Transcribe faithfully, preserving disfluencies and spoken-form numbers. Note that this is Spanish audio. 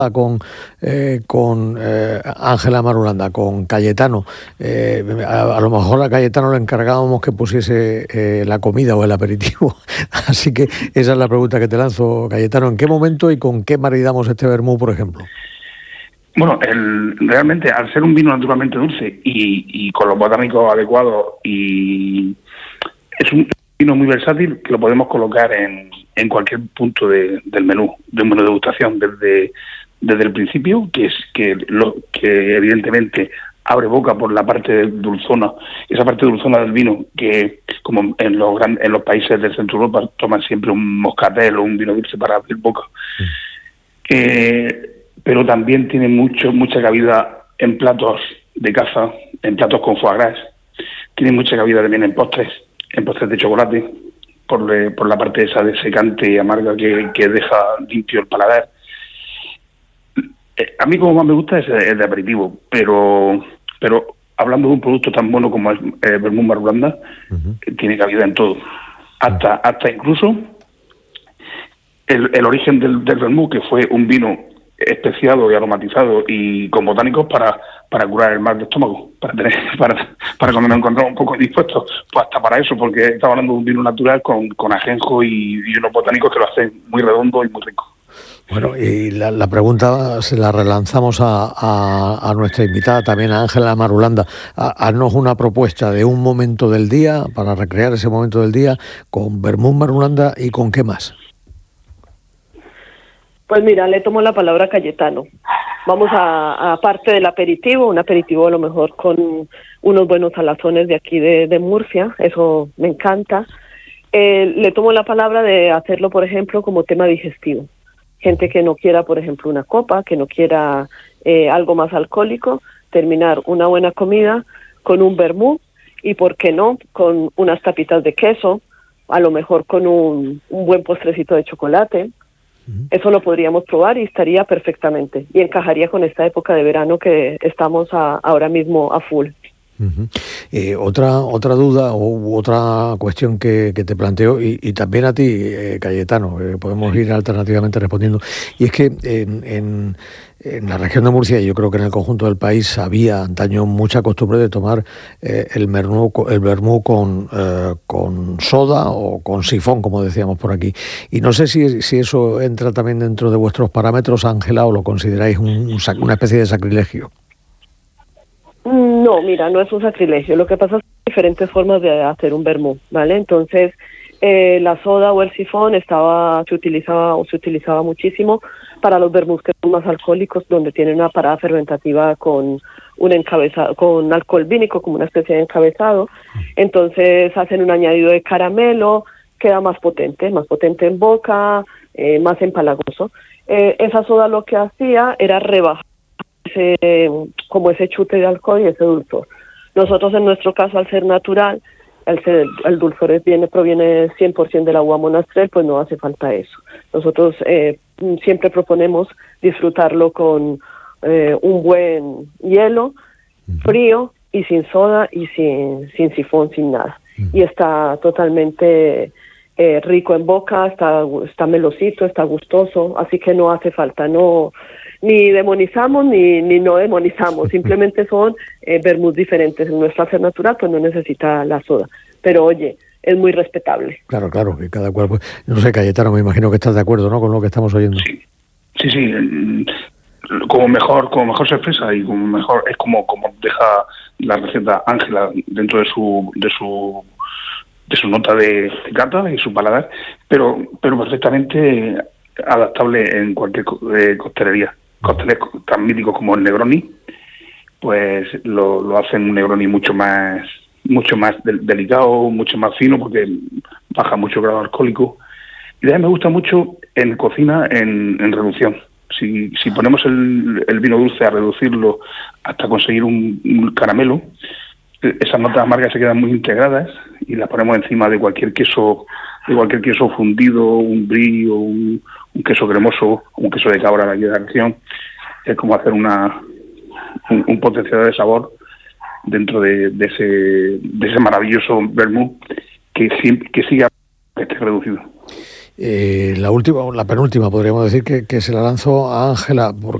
con eh, con eh, Ángela Marulanda, con Cayetano. Eh, a, a lo mejor a Cayetano le encargábamos que pusiese eh, la comida o el aperitivo. Así que esa es la pregunta que te lanzo, Cayetano. ¿En qué momento y con qué maridamos este vermú, por ejemplo? Bueno, el, realmente al ser un vino naturalmente dulce y, y con los botánicos adecuados, y es un vino muy versátil que lo podemos colocar en, en cualquier punto de, del menú, de un menú de degustación, desde, desde el principio, que es que, lo, que evidentemente abre boca por la parte dulzona, esa parte dulzona del vino que, como en los gran, en los países del centro de Europa, toman siempre un moscatel o un vino dulce para abrir boca. Mm. Eh, pero también tiene mucho mucha cabida en platos de caza, en platos con foie gras, tiene mucha cabida también en postres, en postres de chocolate, por, le, por la parte esa desecante y amarga que, que deja limpio el paladar. A mí como más me gusta es el de aperitivo, pero pero hablando de un producto tan bueno como el eh, vermú Marulanda, uh-huh. tiene cabida en todo, hasta hasta incluso el, el origen del, del vermú, que fue un vino especiado y aromatizado y con botánicos para para curar el mal de estómago, para tener para para cuando nos encontramos un poco indispuestos, pues hasta para eso, porque estamos hablando de un vino natural con, con ajenjo y, y unos botánicos que lo hacen muy redondo y muy rico. Bueno, y la, la pregunta se la relanzamos a, a, a nuestra invitada también, a Ángela Marulanda. Haznos una propuesta de un momento del día, para recrear ese momento del día, con vermú Marulanda y con qué más. Pues mira, le tomo la palabra a Cayetano. Vamos a, a parte del aperitivo, un aperitivo a lo mejor con unos buenos salazones de aquí de, de Murcia, eso me encanta. Eh, le tomo la palabra de hacerlo, por ejemplo, como tema digestivo. Gente que no quiera, por ejemplo, una copa, que no quiera eh, algo más alcohólico, terminar una buena comida con un vermú y, ¿por qué no?, con unas tapitas de queso, a lo mejor con un, un buen postrecito de chocolate. Uh-huh. Eso lo podríamos probar y estaría perfectamente. Y encajaría con esta época de verano que estamos a, ahora mismo a full. Uh-huh. Eh, otra otra duda o otra cuestión que, que te planteo y, y también a ti, eh, Cayetano, eh, podemos ir alternativamente respondiendo, y es que en, en, en la región de Murcia, y yo creo que en el conjunto del país, había antaño mucha costumbre de tomar eh, el vermú el vermú con, eh, con soda o con sifón, como decíamos por aquí, y no sé si, si eso entra también dentro de vuestros parámetros, Ángela, o lo consideráis un, un, una especie de sacrilegio. No, mira, no es un sacrilegio. Lo que pasa es que hay diferentes formas de hacer un vermú, ¿vale? Entonces, eh, la soda o el sifón estaba, se utilizaba o se utilizaba muchísimo para los vermús que son más alcohólicos, donde tienen una parada fermentativa con un encabezado, con alcohol vínico, como una especie de encabezado. Entonces hacen un añadido de caramelo, queda más potente, más potente en boca, eh, más empalagoso. Eh, esa soda lo que hacía era rebajar ese, como ese chute de alcohol y ese dulzor. Nosotros en nuestro caso, al ser natural, el, ser, el dulzor es, viene, proviene cien por ciento del agua monastrell, pues no hace falta eso. Nosotros eh, siempre proponemos disfrutarlo con eh, un buen hielo, frío y sin soda y sin, sin sifón, sin nada. Y está totalmente eh, rico en boca, está, está melosito, está gustoso, así que no hace falta, no... Ni demonizamos ni, ni no demonizamos, simplemente son eh, vermús diferentes. En nuestro hacer natural pues no necesita la soda, pero oye, es muy respetable. Claro, claro, que cada cual, pues, no sé, Cayetano, me imagino que estás de acuerdo, ¿no?, con lo que estamos oyendo. Sí, sí, sí, como mejor, como mejor se expresa y como mejor es como, como deja la receta Ángela dentro de su, de su, de su nota de, de cata y su paladar, pero, pero perfectamente adaptable en cualquier eh, costelería. Cócteles tan míticos como el Negroni, pues lo, lo hacen un Negroni mucho más mucho más de, delicado, mucho más fino, porque baja mucho el grado alcohólico. Y también me gusta mucho en cocina en, en reducción. Si, si ponemos el, el vino dulce a reducirlo hasta conseguir un, un caramelo, esas notas amargas se quedan muy integradas y las ponemos encima de cualquier queso, de cualquier queso fundido, un brie o un, un queso cremoso, un queso de cabra de aquí de la región. Es como hacer una un, un potenciador de sabor dentro de, de ese de ese maravilloso vermú que, que siga que esté reducido. Eh, la última, la penúltima, podríamos decir que, que se la lanzó a Ángela,